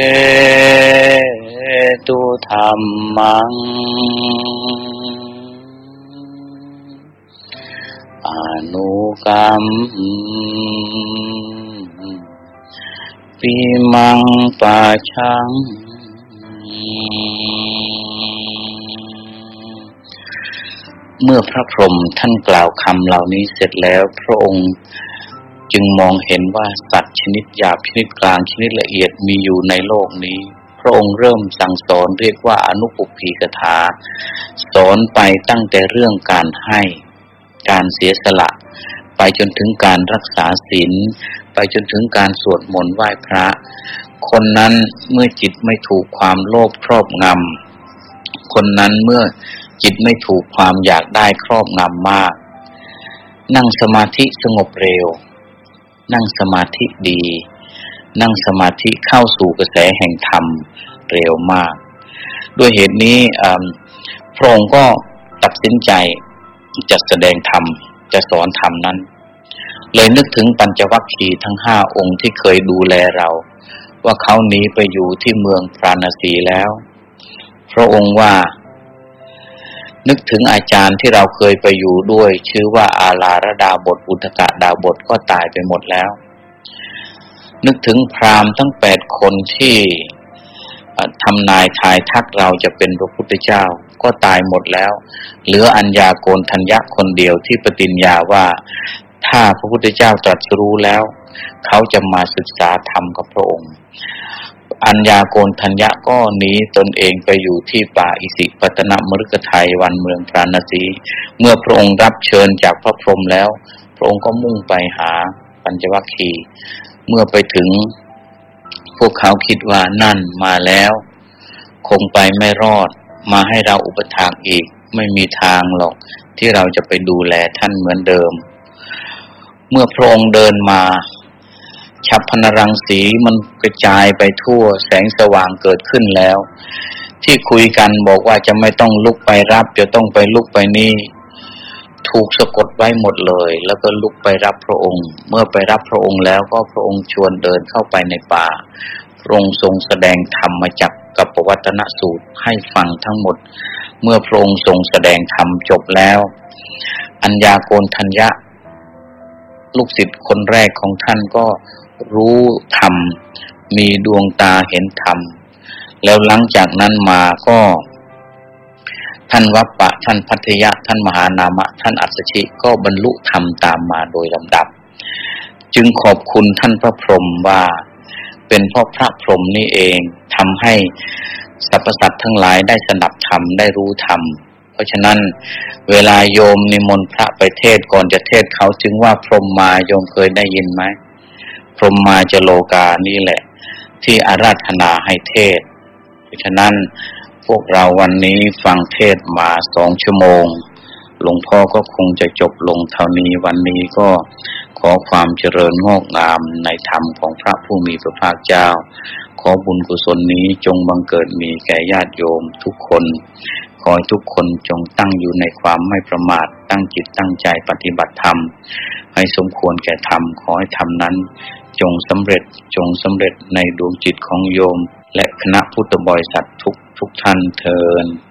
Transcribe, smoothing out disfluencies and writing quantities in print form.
ตุธัมมังอนุกัมปิมังปัจฉังเมื่อพระพรหมท่านกล่าวคำเหล่านี้เสร็จแล้วพระองค์จึงมองเห็นว่าสัตว์ชนิดหยาบชนิดกลางชนิดละเอียดมีอยู่ในโลกนี้พระองค์เริ่มสั่งสอนเรียกว่าอนุปุพพีกถาสอนไปตั้งแต่เรื่องการให้การเสียสละไปจนถึงการรักษาศีลไปจนถึงการสวดมนต์ไหว้พระคนนั้นเมื่อจิตไม่ถูกความโลภครอบงำคนนั้นเมื่อจิตไม่ถูกความอยากได้ครอบงำมากนั่งสมาธิสงบเร็วนั่งสมาธิดีนั่งสมาธิเข้าสู่กระแสแห่งธรรมเร็วมากด้วยเหตุนี้พระองค์ก็ตัดสินใจจะแสดงธรรมจะสอนธรรมนั้นเลยนึกถึงปัญจวัคคีย์ทั้ง5องค์ที่เคยดูแลเราว่าเขาหนีไปอยู่ที่เมืองพราณสีแล้วพระองค์ว่านึกถึงอาจารย์ที่เราเคยไปอยู่ด้วยชื่อว่าอาลาระดาบทอุทกะดาบทก็ตายไปหมดแล้วนึกถึงพราหมณ์ทั้ง8คนที่ทำนายทายทักเราจะเป็นพระพุทธเจ้าก็ตายหมดแล้วเหลืออัญญาโกณฑัญญะคนเดียวที่ปฏิญญาว่าถ้าพระพุทธเจ้าตรัสรู้แล้วเขาจะมาศึกษาธรรมกับพระองค์อัญญาโกณฑัญญะก็หนีตนเองไปอยู่ที่ป่าอิสิปตนมฤคทายวันเมืองพราณสีเมื่อพระองค์รับเชิญจากพระพรหมแล้วพระองค์ก็มุ่งไปหาปัญจวัคคีย์เมื่อไปถึงพวกเขาคิดว่านั่นมาแล้วคงไปไม่รอดมาให้เราอุปถากอีกไม่มีทางหรอกที่เราจะไปดูแลท่านเหมือนเดิมเมื่อพระองค์เดินมาฉัพพนรังสีมันกระจายไปทั่วแสงสว่างเกิดขึ้นแล้วที่คุยกันบอกว่าจะไม่ต้องลุกไปรับจะต้องไปลุกไปนี่ถูกสะกดไว้หมดเลยแล้วก็ลุกไปรับพระองค์เมื่อไปรับพระองค์แล้วก็พระองค์ชวนเดินเข้าไปในป่าพระองค์ทรงแสดงธรรมจักรกับปวัตตนสูตรให้ฟังทั้งหมดเมื่อพระองค์ทรงแสดงธรรมจบแล้วอัญญาโกณฑัญญะลูกศิษย์คนแรกของท่านก็รู้ธรรมมีดวงตาเห็นธรรมแล้วหลังจากนั้นมาก็ท่านวัปปะท่านพัทยะท่านมหานามะท่านอัสสชิก็บรรลุธรรมตามมาโดยลำดับจึงขอบคุณท่านพระพรหมว่าเป็นเพราะพระพรหมนี่เองทำให้สรรพสัตว์ทั้งหลายได้สดับธรรมได้รู้ธรรมเพราะฉะนั้นเวลาโยมนิมนต์พระไปเทศก่อนจะเทศเขาจึงว่าพรหมมาโยมเคยได้ยินไหมพรหมมาจโลกานี่แหละที่อาราธนาให้เทศเพราะฉะนั้นพวกเราวันนี้ฟังเทศมา2 ชั่วโมงหลวงพ่อก็คงจะจบลงเท่านี้วันนี้ก็ขอความเจริญงอกงามในธรรมของพระผู้มีพระภาคเจ้าขอบุญกุศลนี้จงบังเกิดมีแก่ญาติโยมทุกคนขอให้ทุกคนจงตั้งอยู่ในความไม่ประมาทตั้งจิตตั้งใจปฏิบัติธรรมให้สมควรแก่ธรรมขอให้ธรรมนั้นจงสำเร็จในดวงจิตของโยมและคณะพุทธบริษัททุกท่านเทอญ